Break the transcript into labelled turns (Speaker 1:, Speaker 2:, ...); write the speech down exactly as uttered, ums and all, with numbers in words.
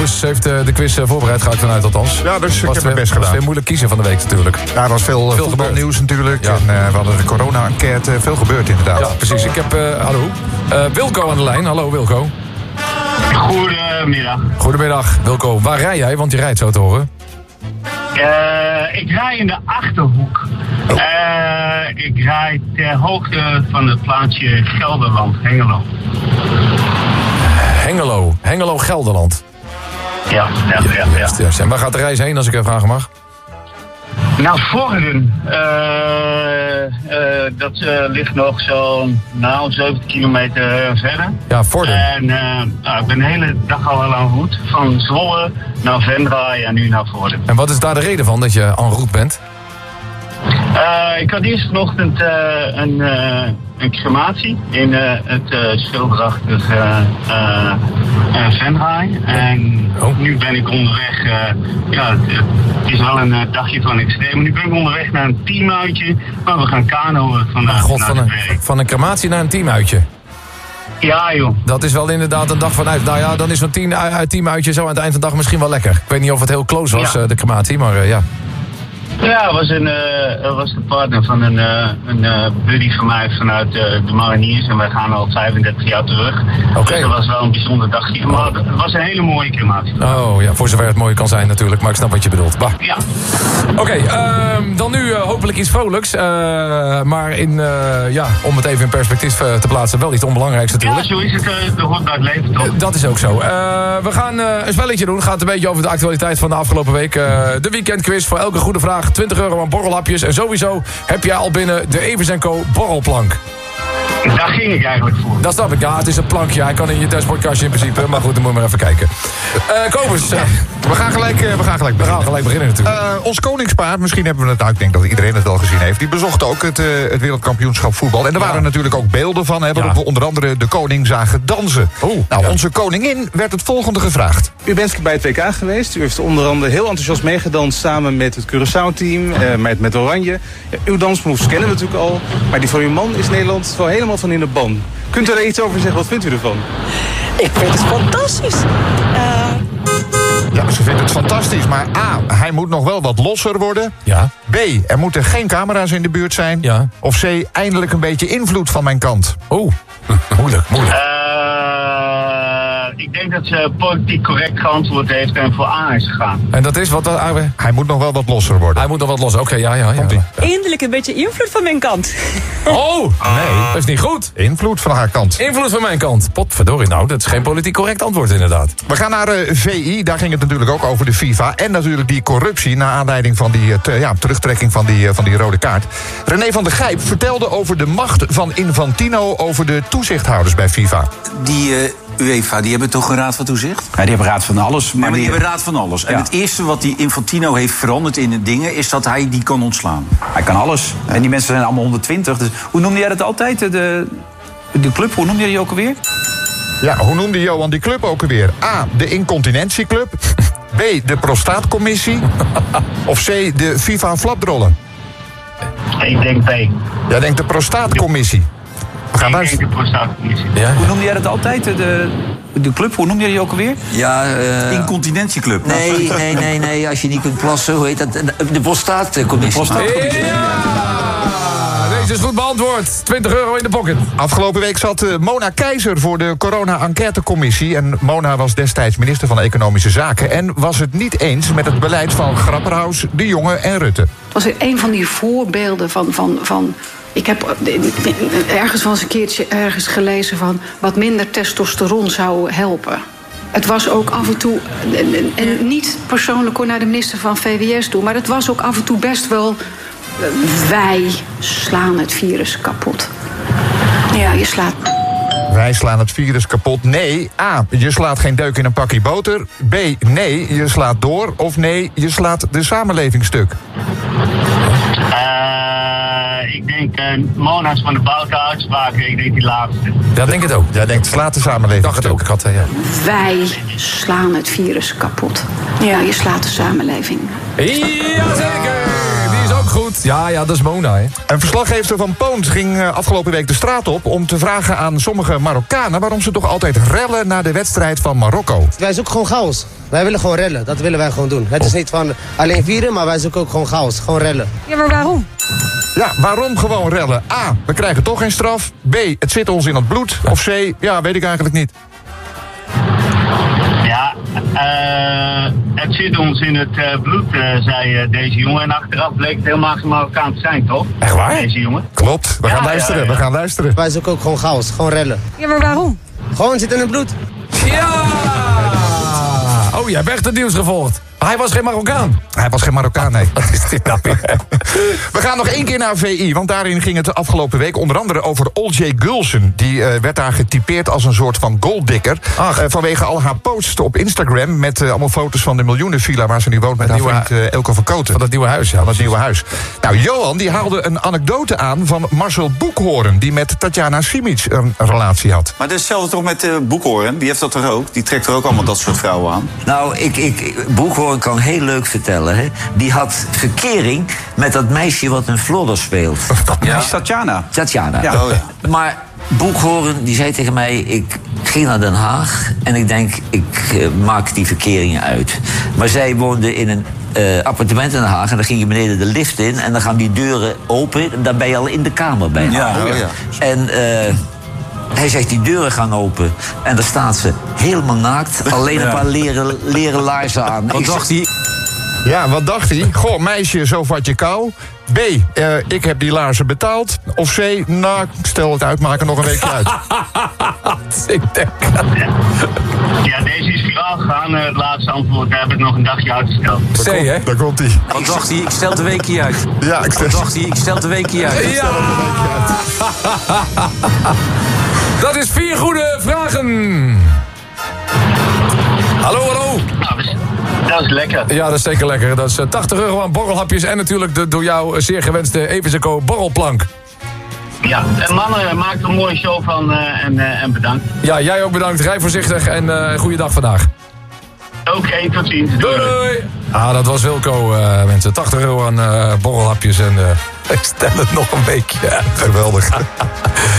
Speaker 1: Kobus heeft uh, de quiz uh, voorbereid, ga ik vanuit althans.
Speaker 2: Ja, dus ik
Speaker 1: was
Speaker 2: heb
Speaker 1: weer,
Speaker 2: het best gedaan.
Speaker 1: was weer moeilijk kiezen van de week natuurlijk.
Speaker 2: Ja, er was veel, veel voetbalnieuws natuurlijk. Ja. En uh, we hadden de corona-enquête. Veel gebeurd inderdaad.
Speaker 1: Ja, precies. Ik heb, uh, hallo, uh, Wilco aan de lijn. Hallo Wilco.
Speaker 3: Goedemiddag.
Speaker 1: Goedemiddag Wilco. Waar rij jij? Want je rijdt zo te horen.
Speaker 3: Uh, ik rij in de Achterhoek. Oh. Uh, ik rij ter hoogte van het plaatsje Gelderland, Hengelo.
Speaker 1: Hengelo, Hengelo, Gelderland.
Speaker 3: Ja, ja, ja. ja, ja.
Speaker 1: En waar gaat de reis heen, als ik even vragen mag?
Speaker 3: Nou, Vorden. Uh, uh, dat uh, ligt nog zo'n nou, zeventig kilometer verder.
Speaker 1: Ja, Vorden.
Speaker 3: En uh, nou, ik ben de hele dag al aan route. Van Zwolle naar Venray en nu naar Vorden.
Speaker 1: En wat is daar de reden van dat je en route bent?
Speaker 3: Uh, ik had eerst vanochtend uh, een, uh, een crematie in uh, het uh, schilderachtige uh, uh, Venray. En oh. nu ben ik onderweg. Uh, ja, het, het is wel een uh, dagje van extreem. Nu ben ik onderweg naar een teamuitje. Maar we gaan kanoën vandaag.
Speaker 1: Oh God, van, een, van een crematie naar een teamuitje.
Speaker 3: Ja, joh.
Speaker 1: Dat is wel inderdaad een dag vanuit. Nou ja, dan is zo'n team, teamuitje zo aan het eind van de dag misschien wel lekker. Ik weet niet of het heel close was, ja. uh, de crematie, maar uh, ja.
Speaker 3: Ja, was, een, uh, was de partner van een, uh, een uh, buddy van mij vanuit uh, de mariniers. En wij gaan al vijfendertig jaar terug.
Speaker 1: Oké. Okay.
Speaker 3: Dus dat was wel een bijzonder dagje. Maar het was een hele mooie crematie.
Speaker 1: Oh ja, voor zover het mooi kan zijn natuurlijk. Maar ik snap wat je bedoelt. Bah.
Speaker 3: Ja.
Speaker 1: Oké, okay, uh, dan nu uh, hopelijk iets vrolijks. Uh, maar in, uh, ja, om het even in perspectief uh, te plaatsen, wel iets onbelangrijks natuurlijk.
Speaker 3: Ja, zo is het. Uh, de hoort bij het leven toch?
Speaker 1: Uh, dat is ook zo. Uh, we gaan uh, een spelletje doen. Gaat een beetje over de actualiteit van de afgelopen week. Uh, de weekendquiz voor elke goede vraag. twintig euro aan borrelhapjes. En sowieso heb jij al binnen de Evers en Co borrelplank.
Speaker 3: Daar ging ik eigenlijk voor.
Speaker 1: Dat snap ik. Ja, het is een plankje. Hij kan in je dashboardkastje in principe. Maar goed, dan moet je maar even kijken. Uh, Kobus. Uh,
Speaker 2: we gaan gelijk, uh, we gaan gelijk
Speaker 1: beginnen. We gaan gelijk beginnen natuurlijk.
Speaker 2: Uh, ons koningspaar, misschien hebben we het, nou, ik denk dat iedereen het wel gezien heeft. Die bezocht ook het, uh, het wereldkampioenschap voetbal. En er ja. waren natuurlijk ook beelden van, hè, waarop ja. we onder andere de koning zagen dansen.
Speaker 1: Oeh,
Speaker 2: nou,
Speaker 1: ja.
Speaker 2: onze koningin werd het volgende gevraagd.
Speaker 4: U bent bij het W K geweest. U heeft onder andere heel enthousiast meegedanst samen met het Curaçao-team, uh, met, met Oranje. Ja, uw dansmoves kennen we natuurlijk al. Maar die van uw man is Nederland wel helemaal van in de ban. Kunt u er iets over zeggen? Wat vindt u ervan?
Speaker 5: Ik vind het fantastisch. Uh...
Speaker 2: Ja, ze vindt het fantastisch. Maar A, hij moet nog wel wat losser worden.
Speaker 1: Ja.
Speaker 2: B, er moeten geen camera's in de buurt zijn.
Speaker 1: Ja.
Speaker 2: Of C, eindelijk een beetje invloed van mijn kant.
Speaker 1: Oeh, moeilijk, moeilijk.
Speaker 3: Uh, ik denk dat ze politiek correct geantwoord heeft en voor A is gegaan.
Speaker 1: En dat is wat... Uh,
Speaker 2: hij moet nog wel wat losser worden.
Speaker 1: Hij moet nog wat losser, oké, okay, ja, ja, ja.
Speaker 5: Eindelijk een beetje invloed van mijn kant.
Speaker 1: Oh, nee, dat is niet goed.
Speaker 2: Invloed van haar kant.
Speaker 1: Invloed van mijn kant. Potverdorie, nou, dat is geen politiek correct antwoord inderdaad.
Speaker 2: We gaan naar uh, V I, daar ging het natuurlijk ook over de FIFA. En natuurlijk die corruptie, naar aanleiding van die uh, te, ja, terugtrekking van die, uh, van die rode kaart. René van der Gijp vertelde over de macht van Infantino over de toezichthouders bij FIFA.
Speaker 6: Die uh, UEFA, die hebben toch een raad van toezicht?
Speaker 7: Ja, die hebben raad van alles.
Speaker 6: Maar, maar die, die hebben raad van alles. Ja. En het eerste wat die Infantino heeft veranderd in de dingen is dat hij die kan ontslaan.
Speaker 7: Hij kan alles. Ja. En die mensen zijn allemaal honderdtwintig. Dus hoe noemde jij dat altijd? De, de club, hoe noemde jij die ook alweer?
Speaker 2: Ja, hoe noemde Johan die club ook alweer? A, de incontinentieclub. B, de prostaatcommissie. Of C, de FIFA flapdrollen.
Speaker 3: Ik denk B.
Speaker 2: Jij denkt de prostaatcommissie. We gaan
Speaker 3: ik denk de prostaatcommissie.
Speaker 7: Ja. Hoe noemde jij dat altijd? De, de club, hoe noemde jij die ook alweer?
Speaker 6: Ja, uh, incontinentieclub. Nee, nee, nee, nee, als je niet kunt plassen, hoe heet dat? De prostaatcommissie. De prostaatcommissie.
Speaker 1: Ja! Deze is goed beantwoord. twintig euro in de pocket.
Speaker 2: Afgelopen week zat uh, Mona Keizer voor de corona-enquêtecommissie. En Mona was destijds minister van Economische Zaken. En was het niet eens met het beleid van Grapperhaus, De Jonge en Rutte.
Speaker 8: Het was een van die voorbeelden van... van, van ik heb ergens wel eens een keertje ergens gelezen van... wat minder testosteron zou helpen. Het was ook af en toe, en niet persoonlijk hoor naar de minister van V W S toe... maar het was ook af en toe best wel... wij slaan het virus kapot. Ja, je slaat...
Speaker 2: Wij slaan het virus kapot. Nee, A, je slaat geen deuk in een pakje boter. B, nee, je slaat door. Of nee, je slaat de samenleving stuk.
Speaker 3: Uh, ik denk uh, Mona's van de Bouke uitspraken. Ik denk die laatste.
Speaker 1: Ja, denk het ook.
Speaker 2: Jij denkt slaat de samenleving
Speaker 1: dacht het ook. Ik had, uh, ja.
Speaker 8: Wij slaan het virus kapot. Ja, je slaat de samenleving.
Speaker 1: Jazeker! Die is ook goed. goed. Ja, ja, dat is Mona, hè.
Speaker 2: Een verslaggever van Poont ging uh, afgelopen week de straat op om te vragen aan sommige Marokkanen waarom ze toch altijd rellen na de wedstrijd van Marokko.
Speaker 9: Wij zoeken gewoon chaos. Wij willen gewoon rellen. Dat willen wij gewoon doen. Het is niet van alleen vieren, maar wij zoeken ook gewoon chaos. Gewoon rellen.
Speaker 5: Ja, maar waarom?
Speaker 2: Ja, waarom gewoon rellen? A, we krijgen toch geen straf. B, het zit ons in het bloed. Of C, ja, weet ik eigenlijk niet.
Speaker 3: Ja, uh, het zit ons in het uh, bloed, uh, zei uh, deze jongen. En achteraf bleek het helemaal geen Marokkaan te zijn, toch?
Speaker 2: Echt waar?
Speaker 3: Deze jongen.
Speaker 2: Klopt, we gaan
Speaker 3: ja,
Speaker 2: luisteren,
Speaker 3: ja, ja.
Speaker 2: we gaan luisteren.
Speaker 9: Wij zoeken ook gewoon chaos. Gewoon rellen.
Speaker 5: Ja, maar waarom?
Speaker 9: Gewoon het zit in het bloed.
Speaker 1: Ja! Oh, jij hebt echt het nieuws gevolgd. Hij was geen Marokkaan.
Speaker 2: Hij was geen Marokkaan, nee.
Speaker 1: Wat is dit nou weer?
Speaker 2: We gaan nog één keer naar V I, want daarin ging het de afgelopen week onder andere over Olje Gulsen. Die uh, werd daar getypeerd als een soort van golddigger. Uh, vanwege al haar posts op Instagram met uh, allemaal foto's van de miljoenenvilla waar ze nu woont met haar vriend uh, Elko van Koten.
Speaker 1: Van dat nieuwe huis, ja.
Speaker 2: Van dat nieuwe huis. Nou, Johan die haalde een anekdote aan van Marcel Boekhoorn, die met Tatjana Simic een relatie had.
Speaker 10: Maar dat is hetzelfde toch met uh, Boekhoorn? Die heeft dat toch ook? Die trekt er ook allemaal dat soort vrouwen aan?
Speaker 6: Nou, ik, ik, Boekhoorn kan heel leuk vertellen. Hè? Die had verkering met dat meisje wat een Flodder speelt.
Speaker 7: Ja, Tatjana.
Speaker 6: Tatjana.
Speaker 10: Ja. Oh, ja.
Speaker 6: Maar Boekhoorn die zei tegen mij, ik ging naar Den Haag en ik denk, ik uh, maak die verkeringen uit. Maar zij woonde in een uh, appartement in Den Haag en dan ging je beneden de lift in en dan gaan die deuren open en dan ben je al in de kamer bijna.
Speaker 10: Ja, oh, ja.
Speaker 6: En uh, hij zegt, die deuren gaan open. En daar staat ze helemaal naakt. Alleen een paar leren, leren laarzen aan.
Speaker 7: Wat dacht hij?
Speaker 2: Ja, wat dacht hij? Goh, meisje, zo vat je kou. B, uh, ik heb die laarzen betaald. Of C, nou, stel het uit, maak er nog een weekje uit.
Speaker 1: Ik denk...
Speaker 3: Ja, deze is viraal gegaan. Uh, het laatste antwoord heb ik nog een dagje uitgesteld.
Speaker 1: C, hè?
Speaker 2: Daar komt hij.
Speaker 7: Wat dacht hij? Ik stel het een weekje uit.
Speaker 2: Ja, ik stel
Speaker 7: Wat dacht hij? Ik stel het een weekje uit.
Speaker 1: Ja! Dat is vier goede vragen. Hallo, hallo.
Speaker 3: Nou, dus, dat is lekker.
Speaker 1: Ja, dat is zeker lekker. Dat is uh, tachtig euro aan borrelhapjes en natuurlijk de door jou zeer gewenste Evers en Co borrelplank.
Speaker 3: Ja, en mannen, maak er een mooie show van uh, en, uh, en bedankt.
Speaker 1: Ja, jij ook bedankt. Rij voorzichtig en uh, goede dag vandaag.
Speaker 3: Oké, okay, tot ziens.
Speaker 1: Doei, doei. Ah, dat was Wilco, uh, mensen. tachtig euro aan uh, borrelhapjes en uh, ik stel het nog een beetje uit.
Speaker 2: Geweldig.